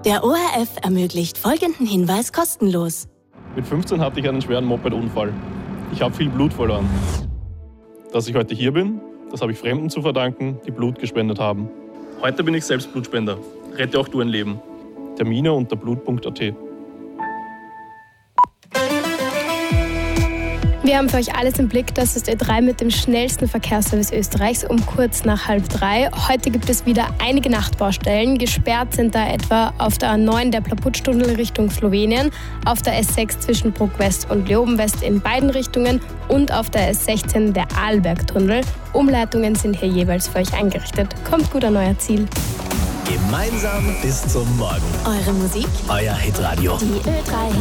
Der ORF ermöglicht folgenden Hinweis kostenlos. Mit 15 hatte ich einen schweren Moped-Unfall. Ich habe viel Blut verloren. Dass ich heute hier bin, das habe ich Fremden zu verdanken, die Blut gespendet haben. Heute bin ich selbst Blutspender. Rette auch du ein Leben. Termine unter blut.at. Wir haben für euch alles im Blick. Das ist Ö3 mit dem schnellsten Verkehrsservice Österreichs um kurz nach 2:30. Heute gibt es wieder einige Nachtbaustellen. Gesperrt sind da etwa auf der A9 der Plaputstunnel Richtung Slowenien, auf der S6 zwischen Bruck West und Leoben West in beiden Richtungen und auf der S16 der Arlbergtunnel. Umleitungen sind hier jeweils für euch eingerichtet. Kommt gut an euer Ziel. Gemeinsam bis zum Morgen. Eure Musik, Euer Hitradio. die Ö3